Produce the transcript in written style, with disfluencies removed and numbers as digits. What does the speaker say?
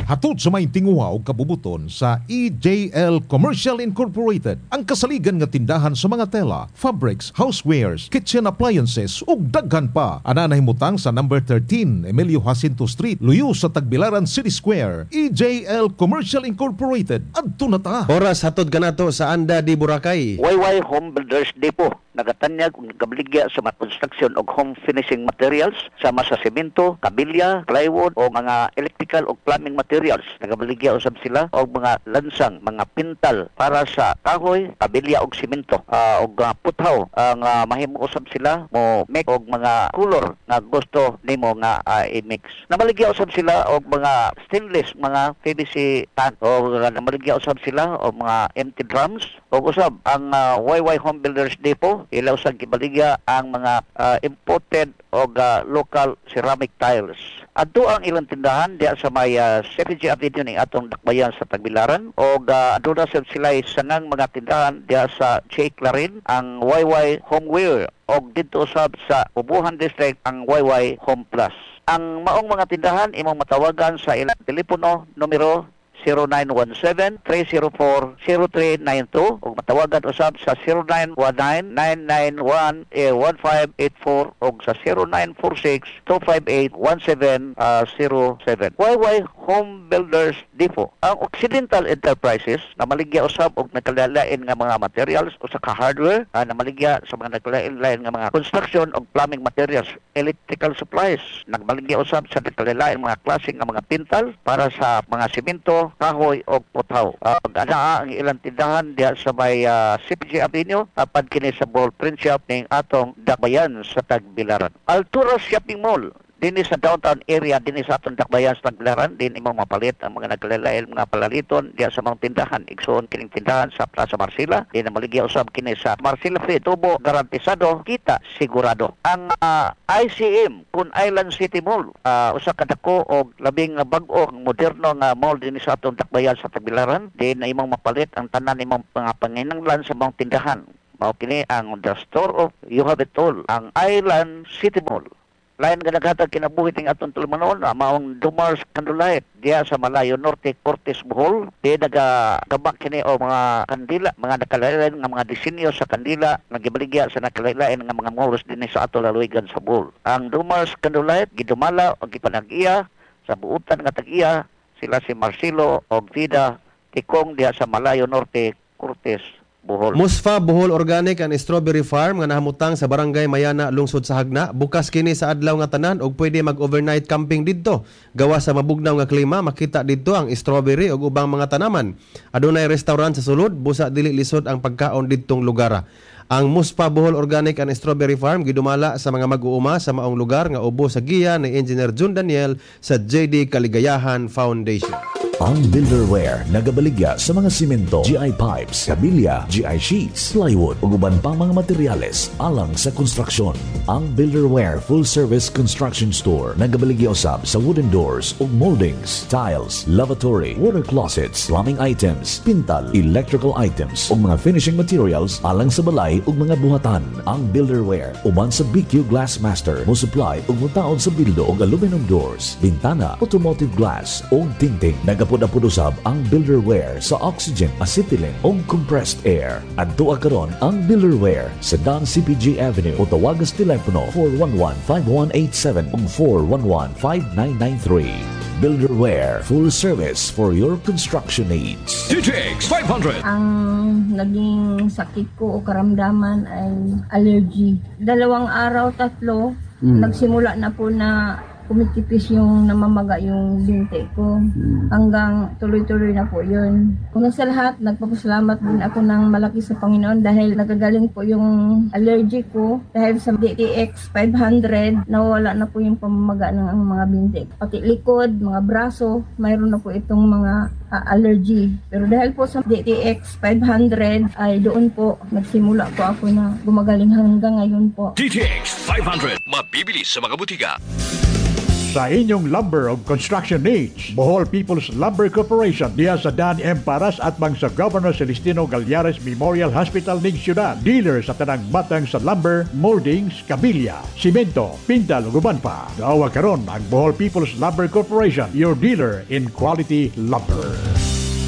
Hatod sa may tinguha o kabubuton sa EJL Commercial Incorporated, ang kasaligan nga tindahan sa mga tela, fabrics, housewares, kitchen appliances ug daghan pa. Ana nahimutang sa number 13 Emilio Jacinto Street, luyo sa Tagbilaran City Square. EJL Commercial Incorporated. Adto na ta. Oras hatod kanato sa Anda di Boracay. YY Home Builders Depot nagatanyag ug nagabligya sa mga construction og home finishing materials sama sa semento, kabilya, plywood o mga electrical o plumbing materials. Nagabligya usab sila og mga lansang, mga pintal para sa kahoy, kabilya og semento og puthaw. Ang mahimo usab sila mo make og mga color nga gusto nimo nga i-mix. Namaligya usab sila og mga stainless, mga PVC tank o namaligya usab sila og mga empty drums o usab ang YY Home Builders Depot ilaw sa gibaligya ang mga imported o local ceramic tiles. Adto ang ilang tindahan diya sa may CPG Avenue ning atong dakbayan sa Tagbilaran o adto na sila sanang mga tindahan diya sa J. Clarin ang YY Homeware o dito usab sa Ubuhan District ang YY Home Plus. Ang maong mga tindahan imong matawagan sa ilang telepono numero 0917-304-0392 o matawagan usab sa 0919-991-1584 o sa 0946-258-1707. YY Home Builders Depot. Ang Occidental Enterprises na maligya usab og nagkalalain nga mga materials o sa hardware na maligya sa mga nagkalalain nga mga construction o plumbing materials, electrical supplies. Nagmaligya usab sa nagkalalain mga klase nga mga pintal para sa mga simento, kahoy o puthaw. Ang ilang tindahan diya sa may CPG Avenue apan kini sa Ball Print Shop ning atong dakbayan sa Tagbilaran. Altura Shopping Mall dinhi sa downtown area dinhi sa atong dakbayan sa Tagbilaran din imong mapalit ang mga nagkalalain mga palaliton diya sa mga tindahan. Igsoon kining tindahan sa Plaza Marcila din na maligya usab kini sa Marcila Free Tubo garantisado kita sigurado. Ang ICM Kun Island City Mall usa ka dako og labing bag-o moderno nga mall dinhi sa atong dakbayan sa Tagbilaran din na imong mapalit ang tanan imong mga panginahanglan sa mga tindahan. Mao kini ang The Store of You Have It All, ang Island City Mall. Lain nga naghatag kinabuhi ting atong tulumanon maong Dumars Candlelight diya sa Malayo Norte, Cortes, Bohol. Di nagagabak kini o mga kandila, mga nakalain nga mga disenyo sa kandila nagibaligya sa nakalain nga mga malls dinhi sa ato laluigan sa Bohol. Ang Dumars Candlelight gidumala og gipanag-iya sa buutan nga tag-iya sila si Marcelo og Vida Tikong diya sa Malayo Norte, Cortes, Bohol. Musfa Bohol Organic and Strawberry Farm nga nahamutang sa Barangay Mayana, lungsod sa Hagna. Bukas kini sa adlaw nga tanan og pwede mag-overnight camping didto. Gawa sa mabugnaw nga klima, makita didto ang strawberry ug ubang mga tanaman. Adunay restaurant sa sulod, busa dili lisod ang pagkaon didtong lugar. Ang Muspa Bohol Organic and Strawberry Farm gidumala sa mga mag-uuma sa maong lugar nga ubo sa giya ni Engineer Jun Daniel sa JD Kaligayahan Foundation. Ang Builderware nagabaligya sa mga simento, GI pipes, kabilya, GI sheets, plywood ug uban pang mga materyales alang sa konstruksyon. Ang Builderware Full Service Construction Store nagabaligya usab sa wooden doors ug moldings, tiles, lavatory, water closets, plumbing items, pintal, electrical items ug mga finishing materials alang sa balay ug mga buhatan. Ang Builderware uban sa BQ Glassmaster mo supply ug mutaod sa bildo ug aluminum doors, bintana, automotive glass ug tingting. Pud usab ang Builderware sa oxygen, acetylene o compressed air. Adto karon ang Builderware sa Don CPG Avenue o tawagas telepono 411-5187 o 411-5993. Builderware, full service for your construction needs. DTX 500. Ang naging sakit ko o karamdaman ay allergy. 2 araw, 3, nagsimula na po na kumikipis yung namamaga yung binti ko. Hanggang tuloy-tuloy na po yun. Kung sa lahat, nagpapasalamat din ako ng malaki sa Panginoon dahil nagagaling po yung allergy ko. Dahil sa DTX 500, nawala na po yung pamamaga ng mga binti. Pati likod, mga braso, mayroon na po itong mga allergy. Pero dahil po sa DTX 500, ay doon po nagsimula po ako na gumagaling hanggang ngayon po. DTX 500, mabibili sa mga butika. Sa inyong lumber o construction needs, Bohol People's Lumber Corporation diya sa Dan M. Paras at bang sa Governor Celestino Galyares Memorial Hospital ning syudad. Dealer sa tanang matang sa lumber, moldings, kabilya, simento, pintal ug uban pa. Daawa karon ang Bohol People's Lumber Corporation, your dealer in quality lumber.